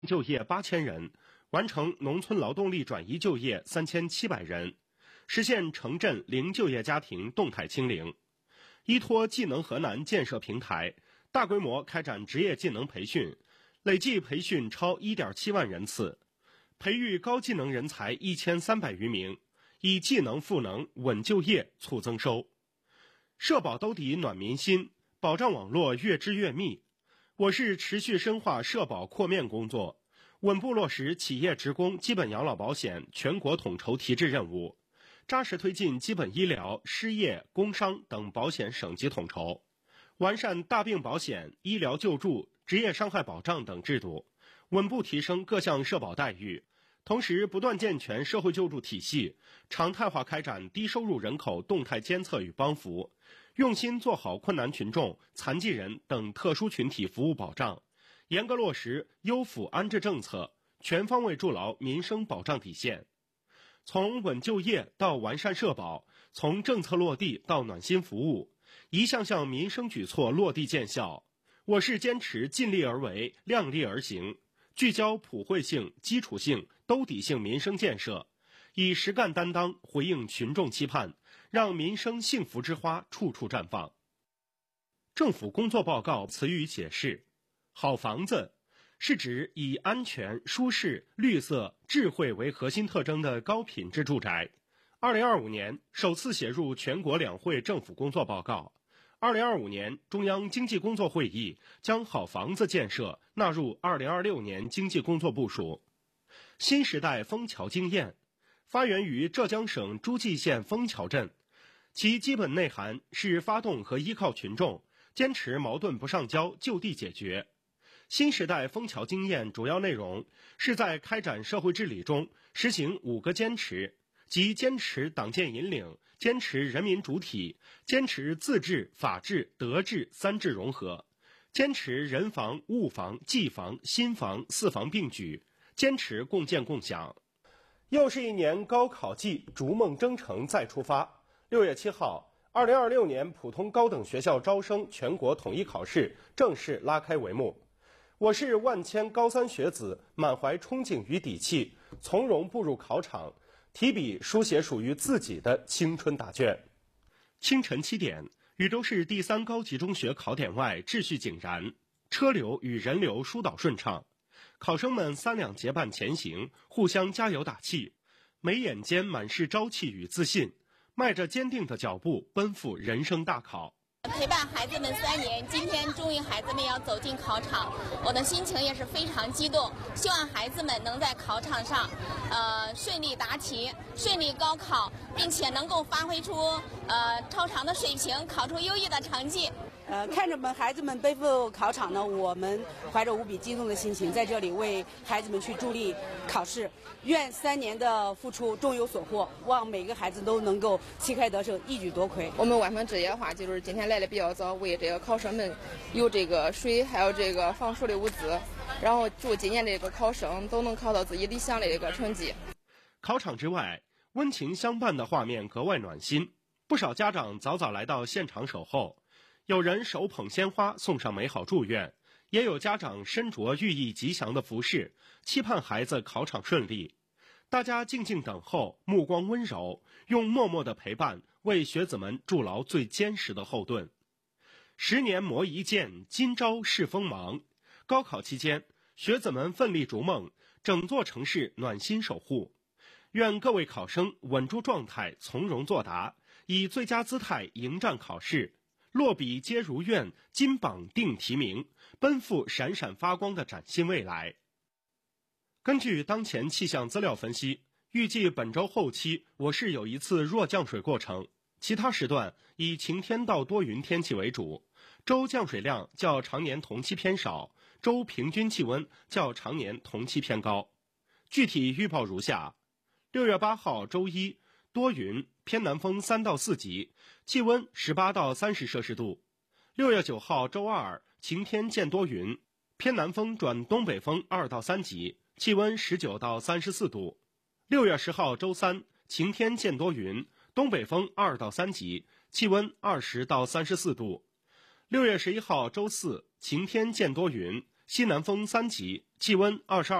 就业8000人，完成农村劳动力转移就业3700人，实现城镇零就业家庭动态清零。依托技能河南建设平台，大规模开展职业技能培训，累计培训超1.7万人次，培育高技能人才1300余名，以技能赋能稳就业促增收。社保兜底暖民心，保障网络越织越密。我市持续深化社保扩面工作，稳步落实企业职工基本养老保险全国统筹提质任务，扎实推进基本医疗、失业、工伤等保险省级统筹，完善大病保险、医疗救助、职业伤害保障等制度，稳步提升各项社保待遇，同时不断健全社会救助体系，常态化开展低收入人口动态监测与帮扶，用心做好困难群众、残疾人等特殊群体服务保障，严格落实优抚安置政策，全方位筑牢民生保障底线。从稳就业到完善社保，从政策落地到暖心服务，一项项民生举措落地见效。我市坚持尽力而为、量力而行，聚焦普惠性、基础性、兜底性民生建设，以实干担当回应群众期盼，让民生幸福之花处处绽放。政府工作报告词语解释：好房子是指以安全、舒适、绿色、智慧为核心特征的高品质住宅。2025年首次写入全国两会政府工作报告。2025年中央经济工作会议将好房子建设纳入2026年经济工作部署。新时代枫桥经验发源于浙江省诸暨县枫桥镇，其基本内涵是发动和依靠群众，坚持矛盾不上交，就地解决。新时代枫桥经验主要内容是在开展社会治理中实行5个坚持，即坚持党建引领，坚持人民主体，坚持自治、法治、德治3治融合，坚持人防、物防、技防、新防4防并举，坚持共建共享。又是一年高考季，逐梦征程再出发。6月7号，2026年普通高等学校招生全国统一考试正式拉开帷幕。我市万千高3学子满怀憧憬与底气，从容步入考场，提笔书写属于自己的青春答卷。清晨7点，禹州市第3高级中学考点外秩序井然，车流与人流疏导顺畅，考生们3两结伴前行，互相加油打气，眉眼间满是朝气与自信，迈着坚定的脚步奔赴人生大考。 陪伴孩子们3年，今天终于孩子们要走进考场，我的心情也是非常激动，希望孩子们能在考场上顺利答题，顺利高考，并且能够发挥出超常的水平，考出优异的成绩。 看着孩子们背负考场呢，我们怀着无比激动的心情，在这里为孩子们去助力考试。愿3年的付出终有所获，望每个孩子都能够旗开得胜，一举夺魁。 我们万分之一的话，就是今天来的比较早，为这个考生们有这个水，还有这个防暑的物资，然后祝今年这个考生都能考到自己理想的这个成绩。 考场之外，温情相伴的画面格外暖心，不少家长早早来到现场守候。有人手捧鲜花送上美好祝愿，也有家长身着寓意吉祥的服饰，期盼孩子考场顺利。大家静静等候，目光温柔，用默默的陪伴为学子们筑牢最坚实的后盾。10年磨一剑，今朝试锋芒。高考期间，学子们奋力逐梦，整座城市暖心守护。愿各位考生稳住状态，从容作答，以最佳姿态迎战考试。落笔皆如愿，金榜定题名，奔赴闪闪发光的崭新未来。根据当前气象资料分析，预计本周后期我市有一次弱降水过程，其他时段以晴天到多云天气为主，周降水量较常年同期偏少，周平均气温较常年同期偏高。具体预报如下：6月8号周一，多云，偏南风3到4级，气温18到30摄氏度。6月9号周二，晴天见多云，偏南风转东北风2到3级，气温19到34度。6月10号周三，晴天见多云，东北风2到3级，气温20到34度。6月11号周四，晴天见多云， 西南风3级，气温22